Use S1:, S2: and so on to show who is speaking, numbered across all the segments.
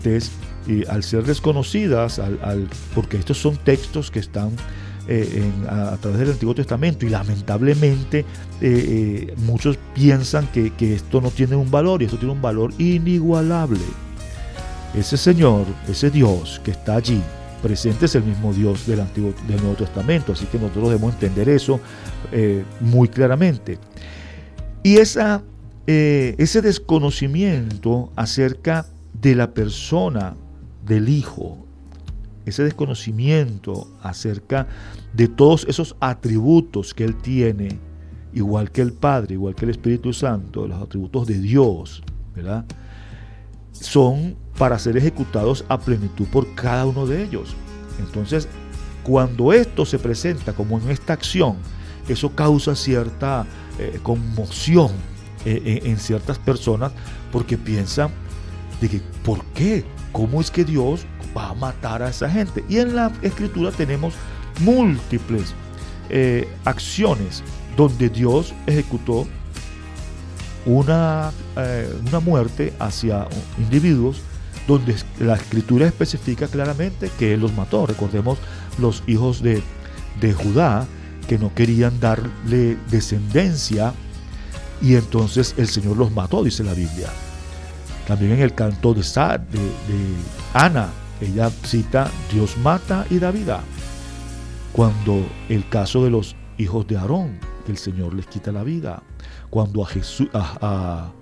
S1: al ser desconocidas, porque estos son textos que están a través del Antiguo Testamento, y lamentablemente muchos piensan que esto no tiene un valor, y esto tiene un valor inigualable. Ese Señor, ese Dios que está allí presente, es el mismo Dios del Nuevo Testamento, así que nosotros debemos entender eso muy claramente. Y ese desconocimiento acerca de la persona del Hijo, ese desconocimiento acerca de todos esos atributos que Él tiene, igual que el Padre, igual que el Espíritu Santo, los atributos de Dios, ¿verdad?, son para ser ejecutados a plenitud por cada uno de ellos. Entonces, cuando esto se presenta como en esta acción, eso causa cierta conmoción en ciertas personas, porque piensan de que ¿por qué? ¿Cómo es que Dios va a matar a esa gente? Y en la Escritura tenemos múltiples acciones donde Dios ejecutó una muerte hacia individuos, donde la Escritura especifica claramente que Él los mató. Recordemos los hijos de Judá, que no querían darle descendencia, y entonces el Señor los mató, dice la Biblia. También en el canto de Ana, ella cita: Dios mata y da vida. Cuando el caso de los hijos de Aarón, que el Señor les quita la vida. Cuando a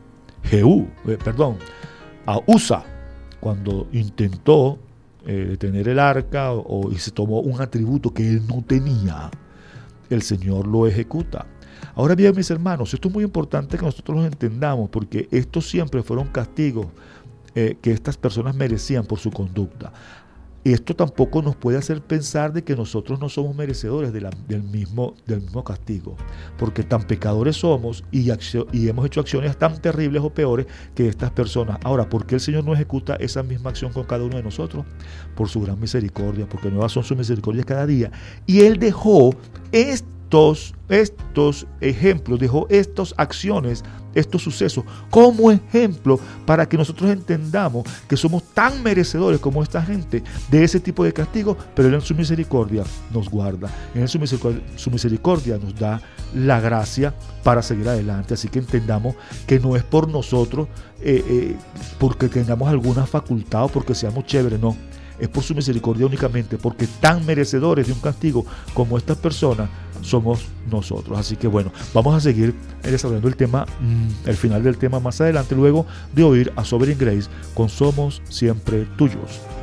S1: Usa, cuando intentó detener el arca y se tomó un atributo que él no tenía, el Señor lo ejecuta. Ahora bien, mis hermanos, esto es muy importante que nosotros lo entendamos, porque estos siempre fueron castigos que estas personas merecían por su conducta. Esto tampoco nos puede hacer pensar de que nosotros no somos merecedores del mismo castigo, porque tan pecadores somos y hemos hecho acciones tan terribles o peores que estas personas. Ahora, ¿por qué el Señor no ejecuta esa misma acción con cada uno de nosotros? Por su gran misericordia, porque nuevas son sus misericordias cada día. Y Él dejó estos ejemplos, dejó estas acciones, estos sucesos como ejemplo para que nosotros entendamos que somos tan merecedores como esta gente de ese tipo de castigo, pero Él en su misericordia nos guarda, en su misericordia nos da la gracia para seguir adelante. Así que entendamos que no es por nosotros, porque tengamos alguna facultad o porque seamos chéveres, no. Es por su misericordia únicamente, porque tan merecedores de un castigo como estas personas somos nosotros. Así que bueno, vamos a seguir desarrollando el final del tema más adelante, luego de oír a Sovereign Grace con Somos Siempre Tuyos.